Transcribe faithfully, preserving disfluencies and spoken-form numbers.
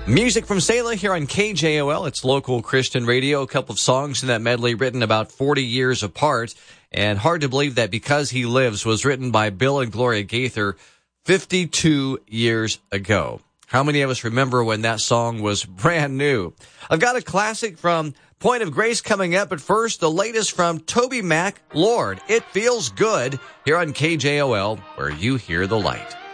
Music from Selah here on K J O L. It's local Christian radio. A couple of songs in that medley written about forty years apart. And hard to believe that Because He Lives was written by Bill and Gloria Gaither fifty-two years ago. How many of us remember when that song was brand new? I've got a classic from Point of Grace coming up, but first, the latest from Toby Mac, Lord, It Feels Good, here on K J O L, where you hear the light.